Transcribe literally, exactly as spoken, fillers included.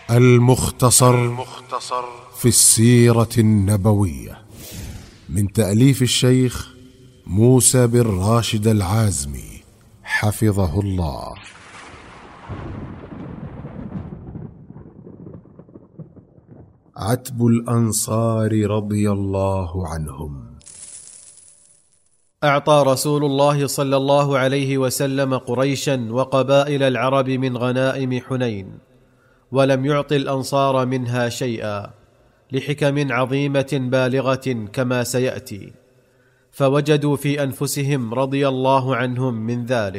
المختصر في السيرة النبوية من تأليف الشيخ موسى بن راشد العازمي حفظه الله. عتب الأنصار رضي الله عنهم. أعطى رسول الله صلى الله عليه وسلم قريشا وقبائل العرب من غنائم حنين، ولم يعط الأنصار منها شيئا لحكم عظيمة بالغة كما سيأتي، فوجدوا في أنفسهم رضي الله عنهم من ذلك